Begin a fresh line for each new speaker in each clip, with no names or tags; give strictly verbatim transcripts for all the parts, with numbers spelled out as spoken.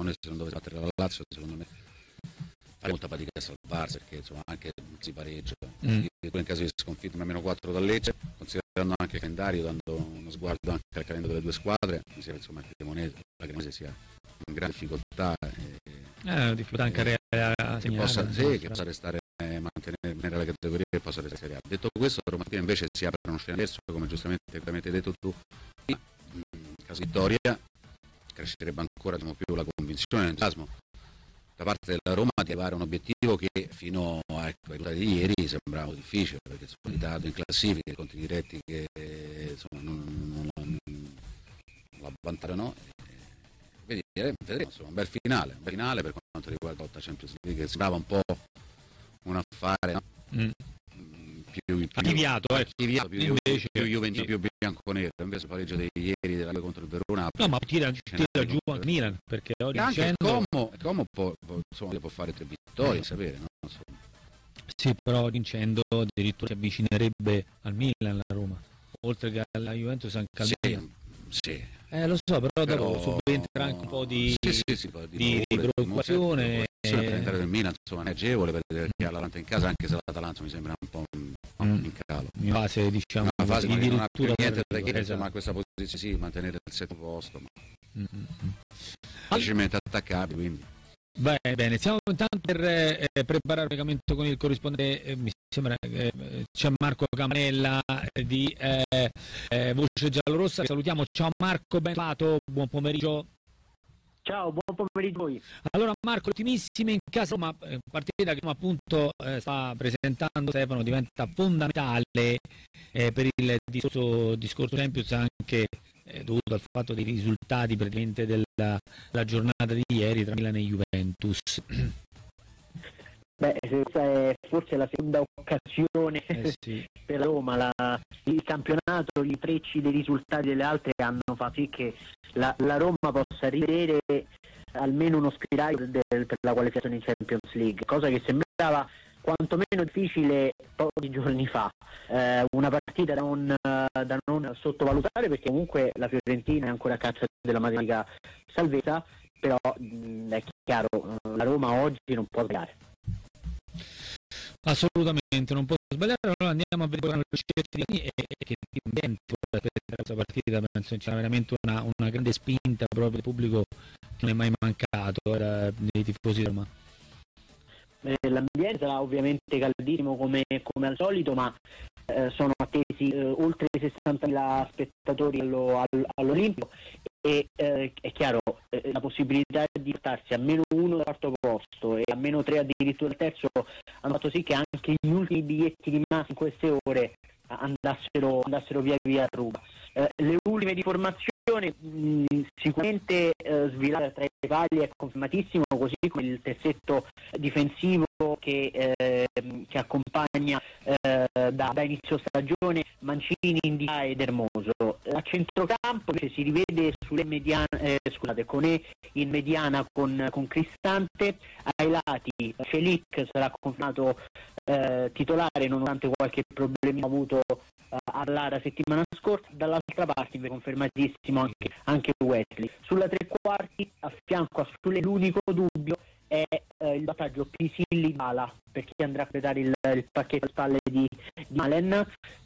Cremonese non dovesse battere la Lazio, secondo me fare molta fatica a salvarsi, perché insomma anche si pareggia, mm. in caso di sconfitta meno quattro da Lecce, considerando anche il calendario, dando uno sguardo anche al calendario delle due squadre, mi sembra insomma che Cremonese, la Cremonese sia in grande difficoltà, e,
eh, difficoltà anche
e, a che, possa, sì, che possa restare, eh, mantenere la categoria e possa restare Serie A. Detto questo, Roma invece si apre uno scenario adesso, come giustamente hai detto tu, in caso di vittoria crescerebbe ancora, diciamo, più la convinzione e l'entusiasmo da parte della Roma di arrivare a un obiettivo che fino ecco, ai risultati di ieri sembrava difficile, perché insomma, il dato in classifica, i conti diretti che insomma, non, non, non la vantarono. Vedremo, vedremo insomma, un bel finale, un bel finale per quanto riguarda la Champions League, che sembrava un po' un affare, no? mm. più, più
archiviato, eh.
archiviato più, invece, più Juventino, più bianconero, invece il pareggio di ieri della contro il Verona.
No, ma tira, tira giù anche Milan, perché oggi
anche
dicendo...
il Como, Como può, può, insomma, può fare tre vittorie, eh. sapere, no? Insomma.
Sì, però vincendo addirittura si avvicinerebbe al Milan la Roma, oltre che alla Juventus anche al Milan.
Sì, sì.
Eh, lo so, però, però dopo subentra anche un po' di,
sì, sì, sì,
di, di, di preoccupazione.
Il calendario del Milan insomma è agevole perché ha l'Atalanta in casa, anche se l'Atalanta mi sembra un po' in, in calo.
In fase, diciamo,
una fase
di
non ha più niente da chiedere,
esatto.
ma a questa posizione sì, mantenere il settimo posto, ma
mm-hmm.
facilmente attaccabili, quindi.
Beh, bene, siamo intanto per eh, preparare il collegamento con il corrispondente, eh, mi sembra che eh, c'è Marco Camanella eh, di eh, eh, Voce Giallorossa, salutiamo, ciao Marco, ben trovato, buon pomeriggio.
Ciao, buon pomeriggio a voi.
Allora Marco, ultimissime in casa Roma, eh, partita che appunto eh, sta presentando Stefano, diventa fondamentale eh, per il discorso, discorso Champions, anche eh, dovuto al fatto dei risultati praticamente della, della giornata di ieri tra Milan e Juventus.
Beh, questa è forse la seconda occasione
eh sì.
per Roma, la, il campionato, gli intrecci dei risultati delle altre hanno fatto sì che la, la Roma possa rivedere almeno uno spiraglio del, per la qualificazione in Champions League, cosa che sembrava quantomeno difficile pochi giorni fa, eh, una partita da non, da non sottovalutare, perché comunque la Fiorentina è ancora a caccia della matematica salvezza, però mh, è chiaro, la Roma oggi non può sbagliare.
Assolutamente, non può sbagliare. Allora andiamo a vedere le scelte e che ambiente per questa partita. Penso c'è veramente una, una grande spinta proprio del pubblico che non è mai mancato era, dei tifosi di Roma.
Eh, l'ambiente sarà ovviamente caldissimo come, come al solito, ma eh, sono attesi eh, oltre sessantamila spettatori allo, all, all'Olimpico e eh, è chiaro eh, la possibilità di portarsi a meno uno dal quarto posto e a meno tre addirittura al terzo hanno fatto sì che anche gli ultimi biglietti rimasti in queste ore andassero, andassero via via a ruba. Eh, le ultime di formazione mh, sicuramente eh, svelare tra i pali è confermatissimo, così come il terzetto difensivo che, eh, che accompagna eh, da, da inizio stagione Mancini, Indica ed Hermoso. A centrocampo invece si rivede sulle mediane, eh, scusate, Koné in mediana con, con Cristante, ai lati Celic sarà confermato eh, titolare nonostante qualche problema avuto eh, alla settimana scorsa, dall'altra parte invece confermatissimo anche, anche Wesley. Sulla tre quarti a fianco a Sule l'unico dubbio è eh, il vantaggio Pisilli-Dybala, per chi andrà a completare il, il pacchetto alle spalle di, di Malen.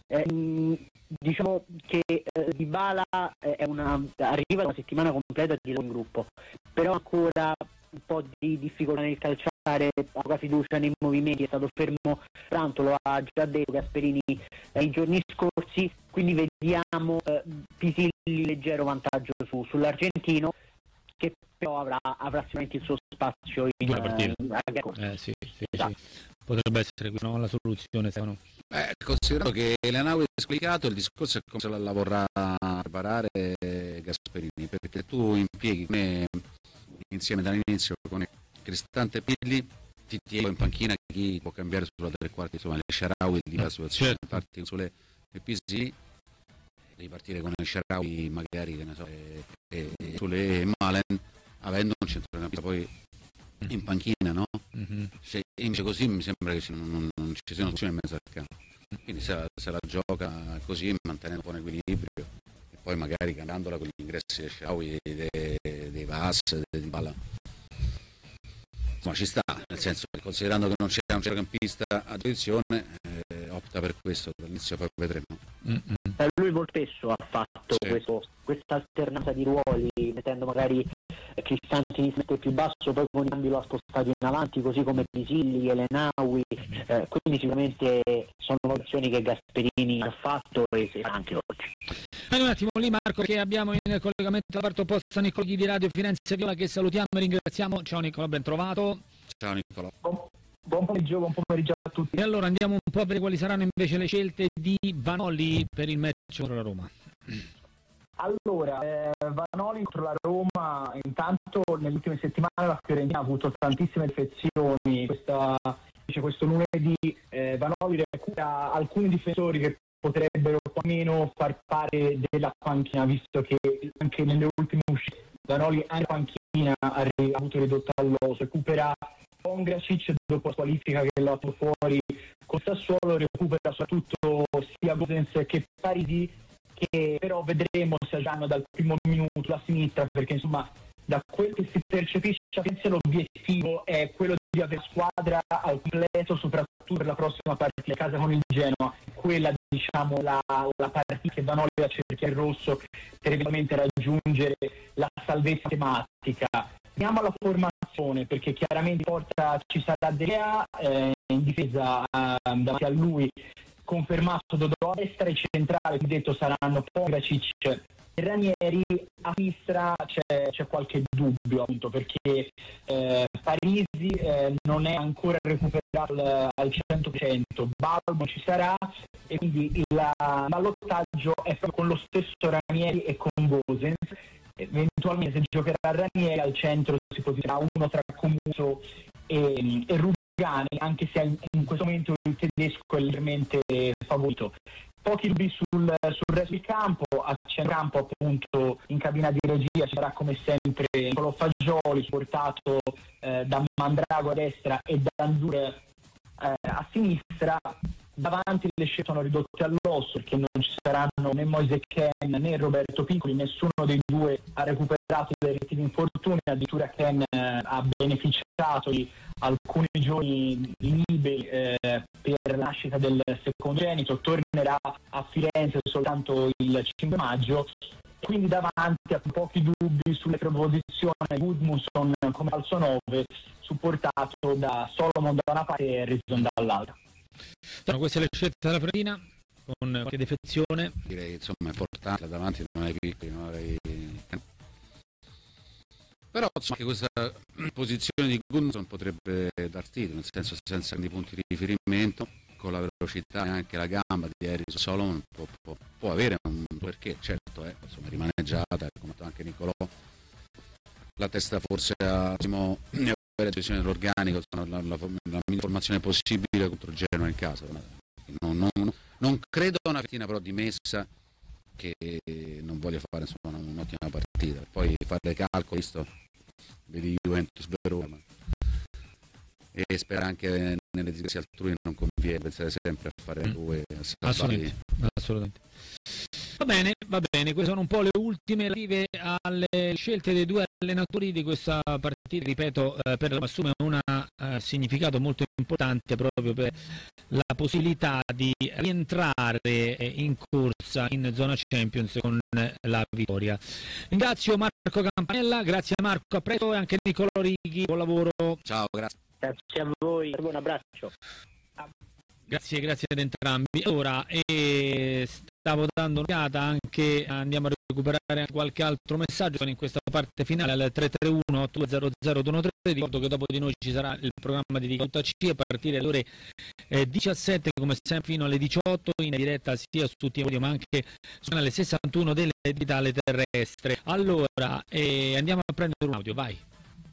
Eh, diciamo che eh, Dybala è una, arriva da una settimana completa di lavoro in gruppo, però ancora un po' di difficoltà nel calciare, poca fiducia nei movimenti, è stato fermo tanto, lo ha già detto Gasperini eh, i giorni scorsi, quindi vediamo eh, Pisilli leggero vantaggio su, sull'argentino, che però avrà, avrà sicuramente il suo spazio in
una partita.
Eh,
eh, sì, sì, sì. Potrebbe essere no, la soluzione, Stefano.
Eh, considerato che Lenaui è squalificato, il discorso è come se la vorrà preparare Gasperini, perché tu impieghi come insieme dall'inizio con Cristante e Pilli, ti tieni in panchina chi può cambiare sulla tre quarti, insomma le Shaarawy di la situazione, certo. Parti sulle P S G, devi partire con il Shaarawy magari che ne so, e, e, e sulle Malen, avendo un centrocampista poi in panchina, no? Mm-hmm. Se, invece così mi sembra che non, non ci sia un'opzione in mezzo al campo, quindi se la, se la gioca così mantenendo un po' un equilibrio e poi magari cambiandola con gli ingressi dei Shaarawy, dei, dei Vas, dei Dybala, insomma ci sta, nel senso che considerando che non c'è un centrocampista a disposizione, eh, opta per questo dall'inizio, poi vedremo.
Mm-hmm.
Eh, lui molto spesso ha fatto
sì.
questo, questa alternanza di ruoli, mettendo magari Cristante inizialmente più basso, poi con i cambi lo ha spostato in avanti, così come Pisilli, Elenaui, eh, quindi sicuramente sono opzioni che Gasperini ha fatto e fa anche oggi.
Un attimo lì Marco, che abbiamo in collegamento alla parte opposta Niccolò di Radio Firenze Viola, che salutiamo e ringraziamo. Ciao Niccolò, ben trovato.
Ciao Niccolò.
Buon, buon pomeriggio, buon pomeriggio a tutti.
E allora andiamo un po' a vedere quali saranno invece le scelte di Vanoli per il match contro la Roma.
Allora, eh, Vanoli contro la Roma, intanto nelle ultime settimane la Fiorentina ha avuto tantissime defezioni. Questa, questo lunedì eh, Vanoli recupera alcuni difensori che potrebbero almeno far parte della panchina, visto che anche nelle ultime uscite Vanoli anche la panchina ha avuto ridotto all'osso. Recupera Pongracic dopo la qualifica che l'ha fatto fuori con Sassuolo, recupera soprattutto sia Gosens che Parisi, che però vedremo se agranno dal primo minuto la sinistra, perché insomma da quel che si percepisce l'obiettivo è quello di avere squadra al completo, soprattutto per la prossima partita a casa con il Genoa, quella diciamo la, la partita che Vanoli ha cerchiato il rosso per eventualmente raggiungere la salvezza tematica. Andiamo alla formazione, perché chiaramente in porta ci sarà De Gea, eh, in difesa eh, davanti a lui confermato Dodò, a destra e centrale, come detto, saranno Pongracic e Ranieri. A sinistra c'è, c'è qualche dubbio, appunto, perché eh, Parisi eh, non è ancora recuperato al, al cento per cento, Balbo ci sarà, e quindi il ballottaggio è proprio con lo stesso Ranieri e con Gosens. Eventualmente se giocherà Ranieri, al centro si posizionerà uno tra Comuso e, e Rugani, anche se in questo momento il tedesco è leggermente favorito. Pochi dubbi sul, sul resto del campo. A centrocampo, appunto, in cabina di regia ci sarà come sempre Niccolò Fagioli, supportato eh, da Mandrago a destra e da Anzur eh, a sinistra. Davanti le scelte sono ridotte all'osso, perché non ci saranno né Moise Kean né Roberto Piccoli, nessuno dei due ha recuperato dai relativi infortuni, addirittura Kean eh, ha beneficiato di alcuni giorni liberi eh, per la nascita del secondogenito, tornerà a Firenze soltanto il cinque maggio, quindi davanti a pochi dubbi sulle proposizioni. Gudmundsson come falso nove, supportato da Solomon da una parte e Harrison dall'altra.
Sono queste le scelte della Fiorentina, con qualche defezione.
Direi insomma è importante, davanti non hai piccoli, non avrei... Però insomma, anche questa posizione di Gudmundsson potrebbe dar titolo, nel senso senza grandi punti di riferimento, con la velocità e anche la gamba di Harrison. Solomon può, può, può avere un perché, certo, eh, insomma, rimaneggiata, come ha detto anche Niccolò, la testa forse a la gestione dell'organico, la, la, la, la minima formazione possibile contro Genoa in casa. Non, non, non credo a una Fiorentina però dimessa, che non voglia fare insomma, un'ottima partita, poi fare calcoli, visto vedi Juventus Verona e sperare anche nelle disgrazie altrui non conviene, pensare sempre a fare
mm.
due
assolutamente, assolutamente. Va bene, va bene, queste sono un po' le ultime relative alle scelte dei due allenatori di questa partita, ripeto, eh, per la assume un eh, significato molto importante proprio per la possibilità di rientrare in corsa in zona Champions con la vittoria. Ringrazio Marco Campanella, grazie a Marco, a presto, e anche Niccolò Righi, buon lavoro.
Ciao, grazie.
Grazie a voi, un abbraccio.
Grazie, grazie ad entrambi. Ora eh, stavo dando un'occhiata anche, andiamo a recuperare anche qualche altro messaggio. Sono in questa parte finale al tre tre uno otto zero zero due uno tre. Ricordo che dopo di noi ci sarà il programma dedicato a C a partire dalle ore eh, diciassette, come sempre fino alle diciotto, in diretta sia su T V ma anche sul canale sessantuno delle Digitale Terrestre. Allora eh, andiamo a prendere un audio, vai.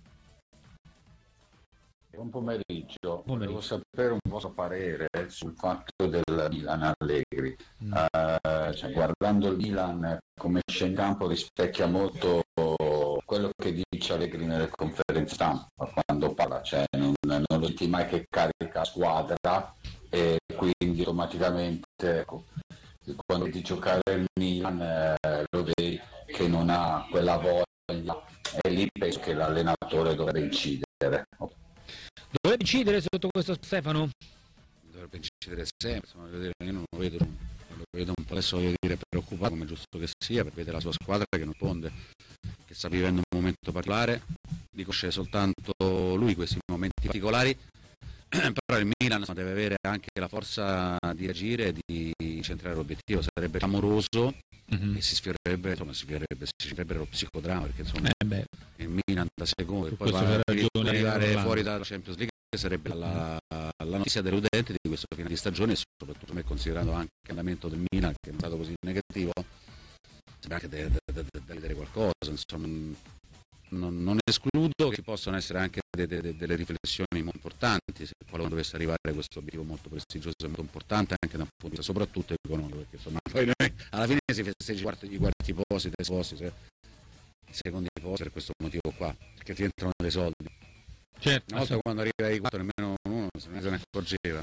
Buon pomeriggio.
Pomeriggio.
Volevo sapere un vostro parere sul fatto del Milan Allegri. Mm. Uh, cioè, guardando il Milan come scende in campo rispecchia molto quello che dice Allegri nelle conferenze stampa quando parla, cioè non, non lo senti mai che carica squadra e quindi automaticamente ecco, quando di giocare il Milan eh, lo vedi che non ha quella voglia e lì penso che l'allenatore dovrebbe incidere.
Dovrebbe incidere sotto questo Stefano?
Dovrebbe incidere sempre, insomma, vedere, io non lo vedo, lo vedo un po', adesso voglio dire preoccupato, come è giusto che sia, per vedere la sua squadra che non risponde, che sta vivendo un momento particolare, di conoscere soltanto lui questi momenti particolari, però il Milan deve avere anche la forza di agire e di centrare l'obiettivo, sarebbe clamoroso mm-hmm. e si sfiorerebbe, insomma, si sfiorerebbe, si sfiorerebbe lo psicodramma, perché insomma
eh
il Milan da secondo e poi va a arrivare fuori dalla Champions League sarebbe la, la notizia deludente di questo finale di stagione, e soprattutto me considerando anche l'andamento del Milan che è stato così negativo, sembra anche da vedere qualcosa, insomma. Non, non escludo che ci possano essere anche de, de, de, delle riflessioni molto importanti se qualora dovesse arrivare questo obiettivo molto prestigioso e molto importante anche da un punto di vista soprattutto economico, perché insomma poi noi alla fine si festeggia i quarti, i quarti posti, i terzi posti, se, i secondi posti per questo motivo qua, perché ti entrano dei soldi.
Certo,
una volta quando arriva ai quattro nemmeno uno se ne accorgeva.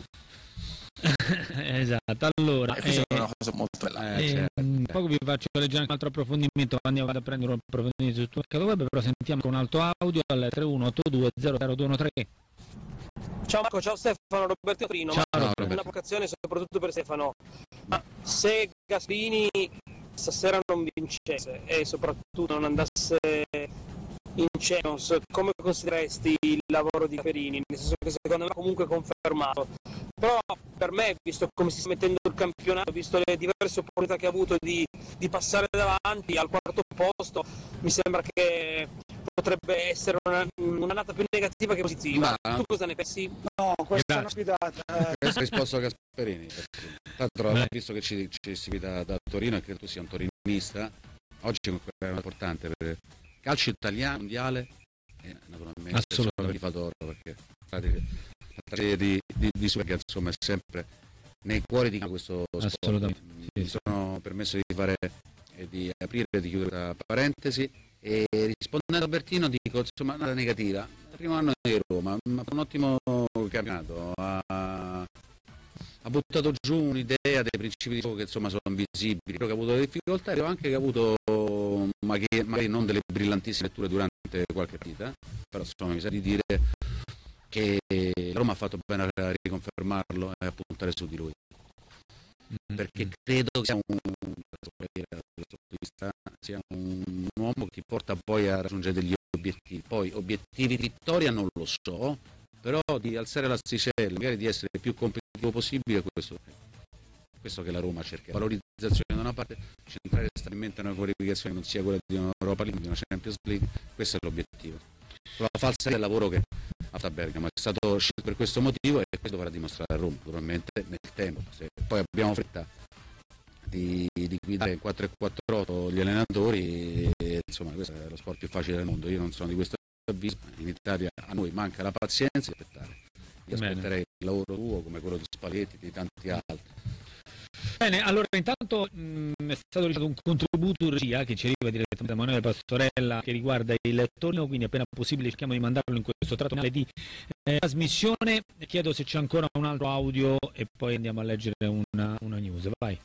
Esatto, allora
eh, questa
eh,
è una cosa molto bella.
Eh, eh, certo. Poco vi faccio leggere anche un altro approfondimento, andiamo a prendere un approfondimento sul tuo mercato web, però sentiamo con un altro audio al tre uno otto due zero zero due uno tre.
Ciao Marco, ciao Stefano, Roberto Trino.
Ciao,
ma
Roberto.
Una vocazione soprattutto per Stefano, ma se Gasperini stasera non vincesse e soprattutto non andasse in Champions, come consideresti il lavoro di Gasperini? Nel senso che secondo me è comunque confermato, però per me, visto come si sta mettendo il campionato, visto le diverse opportunità che ha avuto di, di passare davanti al quarto posto, mi sembra che potrebbe essere una, un'annata più negativa che positiva. Ma... tu cosa ne pensi?
No, questa è una sfidata.
Questo ha risposto a Gasperini, tra visto che ci, ci segui da, da Torino e che tu sia un torinista, oggi è importante per calcio italiano, mondiale e naturalmente assolutamente fa d'oro, perché la tragedia di, di, di Superga insomma è sempre nei cuori di questo sport. Mi sono permesso di fare e di aprire e di chiudere questa parentesi e rispondendo a Bertino dico insomma nada negativa, il primo anno di Roma, ma un ottimo campionato, ha, ha buttato giù un'idea dei principi di gioco che insomma sono invisibili, però che ha avuto delle difficoltà e anche che ha avuto ma che magari non delle brillantissime letture durante qualche partita, però insomma mi sa di dire che Roma ha fatto bene a riconfermarlo e a puntare su di lui, perché credo che sia un, sia un uomo che ti porta poi a raggiungere degli obiettivi, poi obiettivi di vittoria non lo so, però di alzare l'asticella, magari di essere il più competitivo possibile, questo questo che la Roma cerca, valorizzazione da una parte, centrare stabilmente una qualificazione che non sia quella di un'Europa League, di una Champions League, questo è l'obiettivo. La falsa del lavoro che ha fatto a Bergamo è stato scelto per questo motivo e questo verrà dimostrato a Roma, naturalmente nel tempo. Se poi abbiamo fretta di, di guidare in quattro e quattro otto gli allenatori, e, insomma questo è lo sport più facile del mondo, io non sono di questo avviso, in Italia a noi manca la pazienza di aspettare, io aspetterei il lavoro tuo come quello di Spalletti, di tanti altri.
Bene, allora intanto mh, è stato ricevuto un contributo regia che ci arriva direttamente da Emanuele Pastorella che riguarda il Torino, quindi appena possibile cerchiamo di mandarlo in questo tratto finale di eh, trasmissione. Chiedo se c'è ancora un altro audio e poi andiamo a leggere una, una news, vai.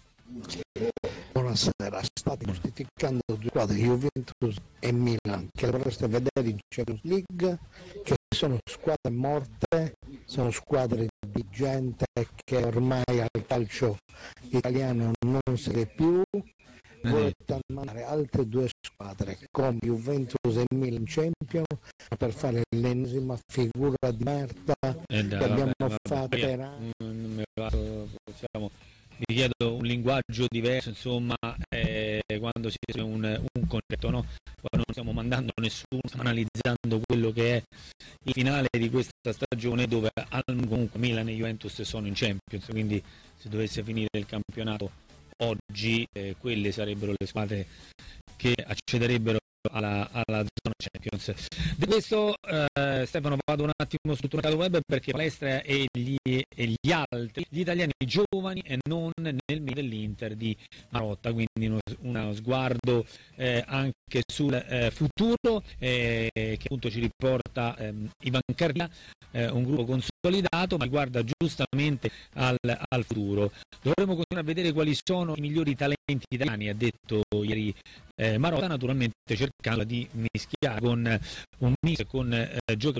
Buonasera, state giustificando due squadre, Juventus e Milan, che vorreste vedere in Champions League, che sono squadre morte, sono squadre di gente che ormai al calcio italiano non si vede più. Volete mandare altre due squadre come Juventus e Milan Champions per fare l'ennesima figura di merda
eh,
che abbiamo
vabbè,
fatto
vabbè,
per
anni. Possiamo vi chiedo un linguaggio diverso, insomma, eh, quando si esprime un, un concetto, no? Quando non stiamo mandando nessuno, stiamo analizzando quello che è il finale di questa stagione dove comunque Milan e Juventus sono in Champions, quindi se dovesse finire il campionato oggi eh, quelle sarebbero le squadre che accederebbero alla, alla zona Champions. Di questo eh, Stefano vado un attimo sul tuo mercato web perché Palestra e gli, e gli altri, gli italiani giovani e non nel medio dell'Inter di Marotta, quindi uno, uno sguardo eh, anche sul eh, futuro eh, che appunto ci riporta ehm, Ivan Cardia, eh, un gruppo consolidato ma guarda giustamente al, al futuro. Dovremo continuare a vedere quali sono i migliori talenti italiani, ha detto ieri eh, Marotta, naturalmente cercando di mischiare con un mix con eh, giocatori